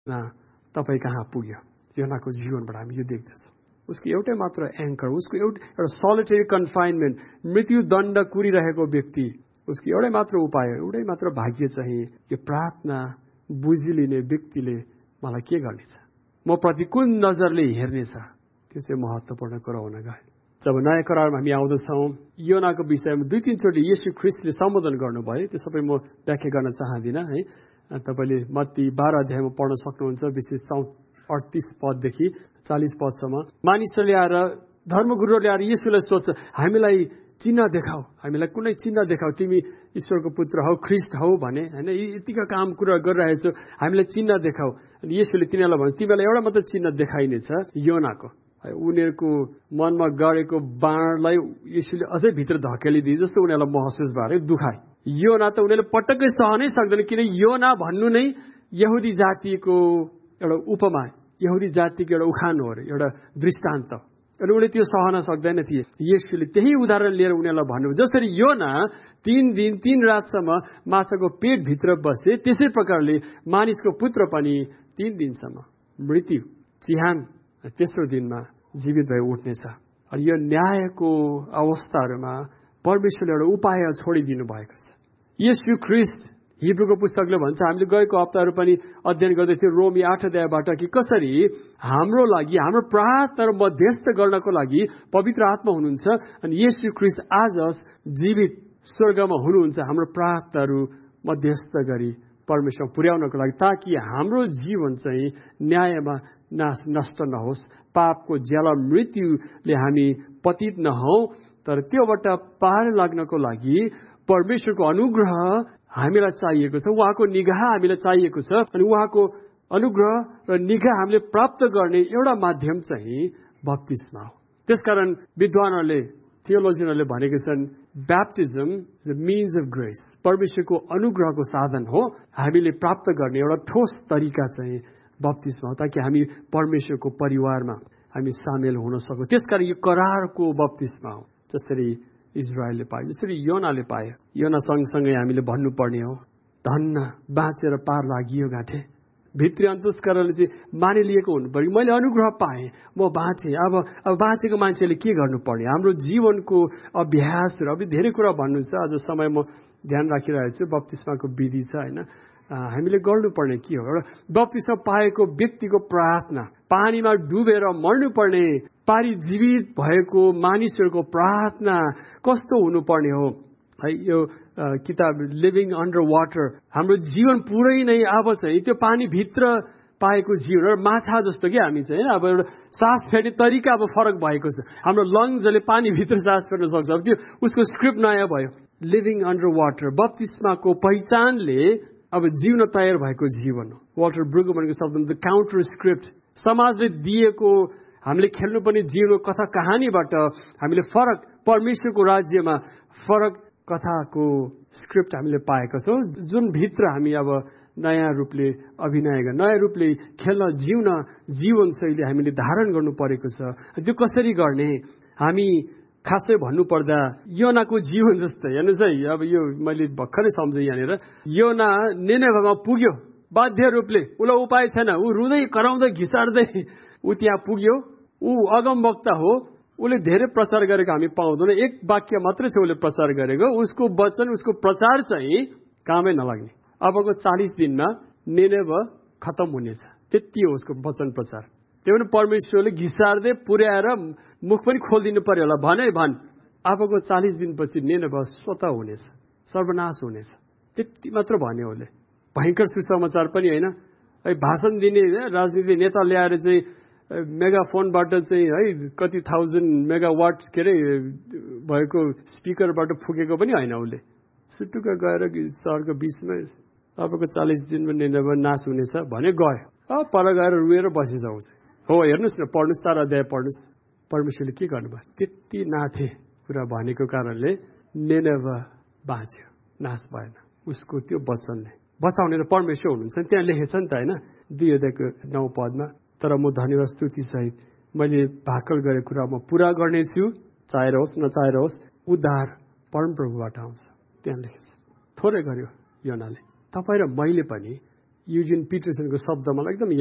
तपाईँ कहाँ पुग्यो। योनाको जीवनबाट हामी यो देख्दछौँ। उसको एउटै मात्र एङ्कर, उसको एउटा सोलिटरी कन्फाइनमेन्ट, मृत्युदण्ड कुरिरहेको व्यक्ति, उसको एउटै मात्र उपाय, एउटै मात्र भाग्य चाहिँ यो प्रार्थना बुझिलिने व्यक्तिले मलाई के गर्नेछ, म प्रति कुन नजरले हेर्नेछ, त्यो चाहिँ महत्त्वपूर्ण कुरा हुन गयो। जब नयाँ करारमा हामी आउँदछौँ, योनाको विषयमा 2-3 चोटि येशू ख्रिस्टले सम्बोधन गर्नुभयो। त्यो सबै म व्याख्या गर्न चाहदिनँ है। तपाईँले मत्ती 12 अध्यायमा पढ्न सक्नुहुन्छ, विशेष 38 पददेखि 40 पदसम्म। मानिसहरूले आएर, धर्मगुरुहरूले आएर येशूलाई सोध्छ, हामीलाई चिन्ह देखाऊ, हामीलाई कुनै चिन्ह देखाऊ, तिमी ईश्वरको पुत्र हौ, ख्रिस्ट हौ भने, होइन, यतिका काम कुरा गरिरहेछौ, हामीलाई चिन्ह देखाऊ। अनि येशूले तिनीहरूलाई भन्छ, तिमीलाई एउटा मात्र चिन्ह देखाइनेछ, योनाको। उनीहरूको मनमा गरेको बाणलाई येशूले अझै भित्र धकेलिदिए जस्तो उनीहरूलाई महसुस भएर दुखाए। योना त उनीहरूले पटक्कै सहनै सक्दैन, किन योना भन्नु नै यहुदी जातिको एउटा उपमा, यहुदी जातिको एउटा उखान हो अरे, एउटा दृष्टान्त। अनि उनीहरूले त्यो सहन सक्दैन थिए। येशूले त्यही उदाहरण लिएर उनीहरूलाई भन्नु, जसरी योना 3 दिन 3 रातसम्म माछाको पेटभित्र बसे, त्यसै प्रकारले मानिसको पुत्र पनि 3 दिनसम्म मृत्यु, चिहान, तेस्रो दिनमा जीवित भई उठ्नेछ। अनि यो न्यायको अवस्थाहरूमा परमेश्वरले एउटा उपाय छोडिदिनु भएको छ। येशू ख्रिस्ट, हिब्रूको पुस्तकले भन्छ, हामीले गएको हप्ताहरू पनि अध्ययन गर्दै थियौँ रोमी 8 अध्यायबाट, कि कसरी हाम्रो लागि, हाम्रो प्रार्थना र मध्यस्थ गर्नको लागि पवित्र आत्मा हुनुहुन्छ। अनि येशू ख्रिस्ट आज जीवित स्वर्गमा हुनुहुन्छ हाम्रो प्रार्थनाहरू मध्यस्थ गरी परमेश्वर पुर्याउनको लागि, ताकि हाम्रो जीवन चाहिँ न्यायमा नष्ट नहोस्, पापको ज्याला मृत्युले हामी पतित नहौं, तर त्योबाट पार लाग्नको लागि परमेश्वरको अनुग्रह हामीलाई चाहिएको छ, उहाँको निगाह हामीलाई चाहिएको छ। अनि उहाँको अनुग्रह र निगाह हामीले प्राप्त गर्ने एउटा माध्यम चाहिँ बप्तिस्मा हो। त्यसकारण विद्वानहरूले, थियोलोजियनहरूले भनेका छन्, baptism is a means of grace, परमेश्वरको अनुग्रहको साधन हो। हामीले प्राप्त गर्ने एउटा ठोस तरिका चाहिँ बप्तिस्मा हो, ताकि हामी परमेश्वरको परिवारमा हामी सामेल हुन सकौँ। त्यसकारण यो करारको बप्तिस्मा हो, जसरी इजरायलले पाए, जसरी योनाले पाए। योना सँगसँगै हामीले भन्नुपर्ने हो, धन्न बाँचेर पार लागियो घाटे। भित्री अन्तस्करणले चाहिँ मानिलिएको हुनु पर्यो, मैले अनुग्रह पाएँ, म बाँचेँ। अब बाँचेको मान्छेले के गर्नुपर्ने, हाम्रो जीवनको अभ्यासहरू, अब धेरै कुरा भन्नु छ, आज समय म ध्यान राखिरहेको छु। बप्तिस्माको विधि छ, होइन, हामीले गर्नुपर्ने के हो, एउटा बप्तिस्मा पाएको व्यक्तिको प्रार्थना, पानीमा डुबेर मर्नुपर्ने पारी जीवित भएको मानिसहरूको प्रार्थना कस्तो हुनुपर्ने हो है। यो किताब लिभिङ अन्डर वाटर, हाम्रो जीवन पुरै नै अब चाहिँ त्यो पानीभित्र पाएको जीवन र माछा जस्तो कि हामी चाहिँ अब एउटा सास फेर्ने तरिका अब फरक भएको छ। हाम्रो लङ्सले पानीभित्र सास फेर्न सक्छ, अब त्यो उसको स्क्रिप्ट नयाँ भयो। लिभिङ अन्डर वाटर बप्तिस्माको पहिचानले अब जिउन तयार भएको जीवन हो। वाल्टर ब्रुगो भनेको शब्द द काउन्टर स्क्रिप्ट, समाजले दिएको हामीले खेल्नुपर्ने जीवनको कथा कहानीबाट हामीले फरक परमेश्वरको राज्यमा फरक कथाको स्क्रिप्ट हामीले पाएका छौँ, जुन भित्र हामी अब नयाँ रूपले अभिनय गर्न, नयाँ रूपले खेल्न, जिउन, जीवनशैली हामीले धारण गर्नु परेको छ। त्यो कसरी गर्ने, हामी खासै भन्नुपर्दा योनाको जीवन जस्तै हेर्नुहोस् है। अब यो मैले भर्खरै सम्झेँ, यहाँनिर योना निनेभेमा पुग्यो, बाध्य रूपले, उसलाई उपाय छैन, ऊ रुँदै कराउँदै घिसार्दै ऊ त्यहाँ पुग्यो। ऊ अगमवक्ता हो, उसले धेरै प्रचार गरेको हामी पाउँदैन, एक वाक्य मात्रै छ उसले प्रचार गरेको। उसको वचन, उसको प्रचार चाहिँ कामै नलाग्ने। अबको 40 दिनमा निनेभ खत्तम हुनेछ, त्यति हो उसको वचन प्रचार। त्यो पनि परमेश्वरले घिसार्दै पुर्याएर मुख पनि खोलिदिनु पर्यो होला, भन। अबको 40 दिनपछि निनेभ स्वतः हुनेछ, सर्वनाश हुनेछ, त्यति मात्र भन्यो उसले। भयङ्कर सुसमाचार पनि होइन है। भाषण दिने राजनीतिक नेता ल्याएर चाहिँ मेगाफोनबाट चाहिँ है कति 1000 मेगावाट के अरे भएको स्पिकरबाट फुकेको पनि होइन उसले। सुटुक्क गएर सहरको बिचमा अबको 40 दिनमा निनेभ नाश हुनेछ भने गयो। पर गएर रुएर बसेछ आउँछ। हो, हेर्नुहोस् न, पढ्नुहोस् 4 अध्याय पढ्नुहोस्। परमेश्वरले के गर्नुभयो, त्यति नाथे कुरा भनेको कारणले निनेभ बाँच्यो, नाश भएन। उसको त्यो वचनले बचाउने र परमेश्वर हुनुहुन्छ, त्यहाँ लेखेछ नि त, होइन, 2 अध्यायको 9 पदमा। तर म धन्यवाद स्तुति सहित मैले भाकल गरेको कुरा म पुरा गर्नेछु, चाहेर होस् नचाहेर होस्, उद्धार परमप्रभुबाट आउँछ, त्यहाँ लेखेछ। थोरै गर्यो योनाले, तपाईँ र मैले पनि युजिन पिटरसनको शब्द मलाई एकदम